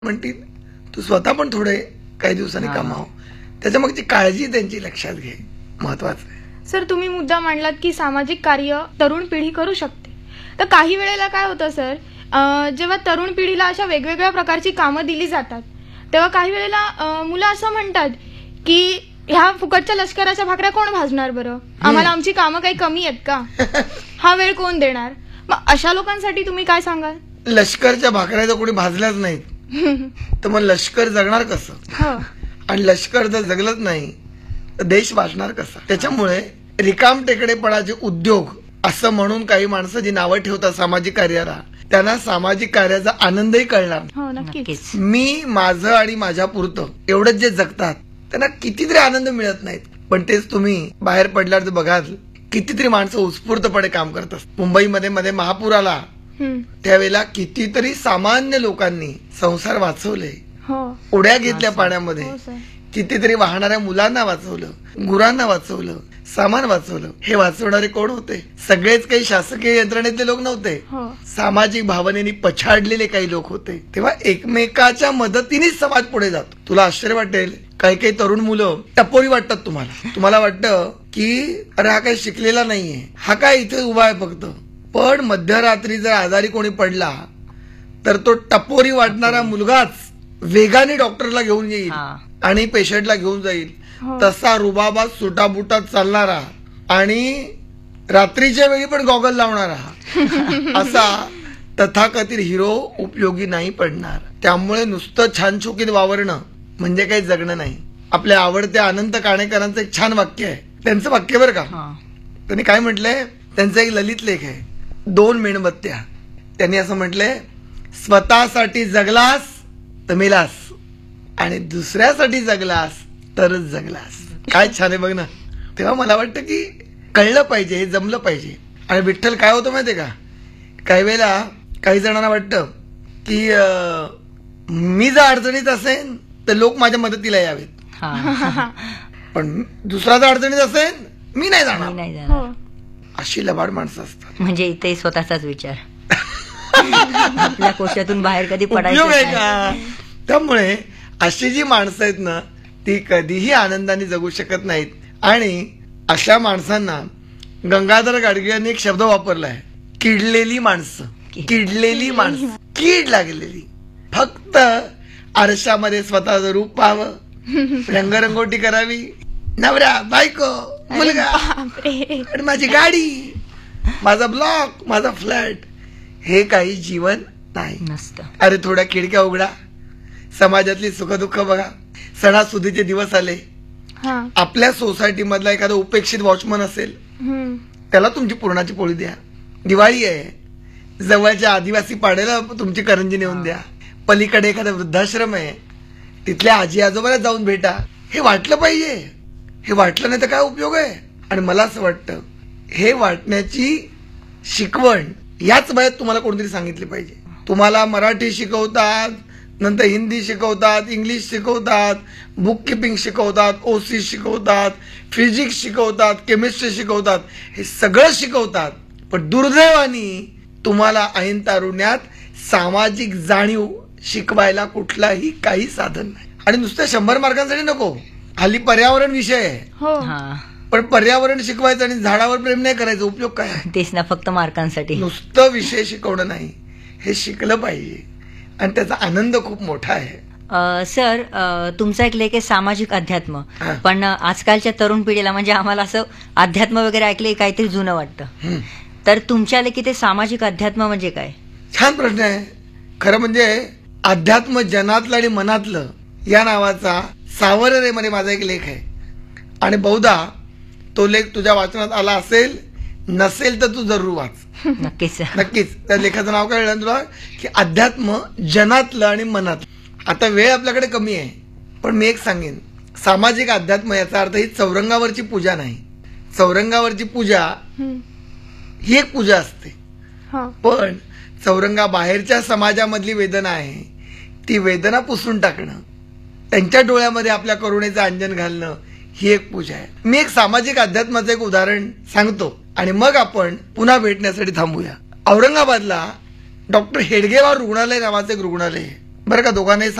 म्हणतील तू स्वतः पण थोडे काही दिवसांनी कमाव. त्याच्या मग ती काळजी त्यांची लक्षात घे, महत्वाचं आहे. सर, तुम्ही मुद्दा मांडलात की सामाजिक कार्य तरुण पिढी करू शकते. तर काही वेळेला काय होतं सर, जेव्हा तरुण पिढीला अशा वेगवेगळ्या प्रकारची कामं दिली जातात तेव्हा काही वेळेला मुलं असं म्हणतात की ह्या फुकटच्या लष्कराच्या भाकऱ्या कोण भाजणार बरं, आम्हाला आमची कामं काही कमी आहेत का, हा वेळ कोण देणार. मग अशा लोकांसाठी तुम्ही काय सांगाल? लष्करच्या भाकऱ्या जर कोणी भाजल्याच नाहीत तर मग लष्कर जगणार कसं, आणि लष्कर जर जगलंच नाही तर देश वाचणार कसा. त्याच्यामुळे रिकाम टेकडेपणाचे उद्योग असं म्हणून काही माणसं जी नावं ठेवतात सामाजिक कार्याला, त्यांना सामाजिक कार्याचा आनंदही कळणार. मी माझं आणि माझ्या पुरतं एवढंच जे जगतात त्यांना कितीतरी आनंद मिळत नाहीत. पण तेच तुम्ही बाहेर पडल्यावर जर बघाल कितीतरी माणसं उत्स्फूर्तपणे काम करत असतात. मुंबईमध्ये मध्ये महापूर आला त्यावेळेला कितीतरी सामान्य लोकांनी संसार वाचवले, उड्या घेतल्या पाण्यामध्ये, कितीतरी वाहणाऱ्या मुलांना वाचवलं, गुरांना वाचवलं, सामान वाचवलं. हे वाचवणारे कोण होते? सगळेच काही शासकीय यंत्रणेतले लोक नव्हते, सामाजिक भावनेने पछाडलेले काही लोक होते. तेव्हा एकमेकाच्या मदतीनेच समाज पुढे जातो. तुला आश्चर्य वाटेल, काही काही तरुण मुलं टपोरी वाटतात तुम्हाला वाटतं की अरे हा काही शिकलेला नाहीये, हा काय इथे उभा आहे फक्त. पण मध्यरात्री जर आजारी कोणी पडला तर तो टपोरी वाटणारा मुलगाच वेगाने डॉक्टरला घेऊन येईल आणि पेशंटला घेऊन जाईल. तसा रुबाबात सुटाबुटात चालणारा आणि रात्रीच्या वेळी पण गॉगल लावणारा असा तथाकथित हिरो उपयोगी नाही पडणार. त्यामुळे नुसतं छान छोकीत वावरणं म्हणजे काही जगणं नाही. आपल्या आवडत्या अनंत काणेकरांचं एक छान वाक्य आहे, त्यांचं वाक्य बरं का. त्यांनी काय म्हटलंय, त्यांचा एक ललित लेख आहे, 2 मेणबत्त्या. त्यांनी असं म्हटलंय, स्वतःसाठी जगलास तर मेलास आणि दुसऱ्यासाठी जगलास तरच जगलास. काय छान आहे बघ ना. तेव्हा मला वाटतं की कळलं पाहिजे, हे जमलं पाहिजे. आणि विठ्ठल काय होतं माहितीये का, काही वेळेला काही जणांना वाटतं की मी जर अडचणीत असेन तर लोक माझ्या मदतीला यावेत, पण दुसरा जर अडचणीत असेल मी नाही जाणार. अशी लबाड माणसं असतात. म्हणजे इथे स्वतःचाच विचार आपल्या कोशातून बाहेर कधी पडायचं आहे का. त्यामुळे अशी जी माणसं आहेत ना ती कधीही आनंदाने जगू शकत नाहीत. आणि अशा माणसांना गंगाधर गाडगिळांनी एक शब्द वापरलाय, किडलेली माणसं. किडलेली माणसं, कीड लागलेली. फक्त आरशामध्ये स्वतःचं रूप पाहावं, रंगरंगोटी करावी, नवरा बायको मुलगा आणि माझी गाडी, माझा ब्लॉक, माझा फ्लॅट, हे काही जीवन नाही नसतं. अरे थोड्या खिडक्या उघडा, समाजातली सुखदुःख बघा. सणासुदीचे दिवस आले, आपल्या सोसायटी मधला एखादा उपेक्षित वॉचमन असेल त्याला तुमची पुरणाची पोळी द्या. दिवाळी आहे, जवळच्या आदिवासी पाड्याला तुमची करंजी नेऊन द्या. पलीकडे एखादा वृद्धाश्रम आहे, तिथल्या आजी आजोबाला जाऊन भेटा. हे वाटलं पाहिजे. हे वाटलं नाही तर काय उपयोग आहे. आणि मला असं वाटतं हे वाटण्याची शिकवण याच वयात तुम्हाला कोणतरी सांगितली पाहिजे. तुम्हाला मराठी शिकवतात, नंतर हिंदी शिकवतात, इंग्लिश शिकवतात, बुक किपिंग शिकवतात, ओसी शिकवतात, फिजिक्स शिकवतात, केमिस्ट्री शिकवतात, हे सगळं शिकवतात. पण दुर्दैवाने तुम्हाला ऐन तारुण्यात सामाजिक जाणीव शिकवायला कुठलाही काही साधन नाही. आणि नुसत्या 100 मार्कांसाठी नको, हल्ली पर्यावरण विषय आहे, पण पर्यावरण शिकवायचं आणि झाडावर प्रेम नाही करायचं, उपयोग काय. तेच ना, फक्त मार्कांसाठी नुसतं विषय शिकवणं नाही, हे शिकलं पाहिजे आणि त्याचा आनंद खूप मोठा आहे. सर, तुमचा एक लेख आहे सामाजिक अध्यात्म. पण आजकालच्या तरुण पिढीला म्हणजे आम्हाला असं अध्यात्म वगैरे ऐकले काहीतरी जुनं वाटतं. तर तुमच्या लेखी ते सामाजिक अध्यात्म म्हणजे काय? छान प्रश्न आहे. खरं म्हणजे अध्यात्म जनातलं आणि मनातलं या नावाचा सावररेमध्ये माझा एक लेख आहे. आणि बहुधा तो लेख तुझ्या वाचनात आला असेल, नसेल तर तू जरूर वाच. नक्कीच नक्कीच. त्या लेखाचं नाव काय तुला, की अध्यात्म जनातलं आणि मनातलं. आता वेळ आपल्याकडे कमी आहे, पण मी एक सांगेन, सामाजिक अध्यात्म याचा अर्थ ही चौरंगावरची पूजा नाही. चौरंगावरची पूजा ही एक पूजा असते, पण चौरंगा बाहेरच्या समाजामधली वेदना आहे, ती वेदना पुसून टाकणं, त्यांच्या डोळ्यामध्ये आपल्या करुणेचं अंजन घालणं, ही एक पूजा आहे. मी एक सामाजिक अध्यात्माचं एक उदाहरण सांगतो आणि मग आपण पुन्हा भेटण्यासाठी थांबूया. औरंगाबादला डॉक्टर हेडगेवार रुग्णालय नावाचं एक रुग्णालय आहे. बरं का दोघांनाही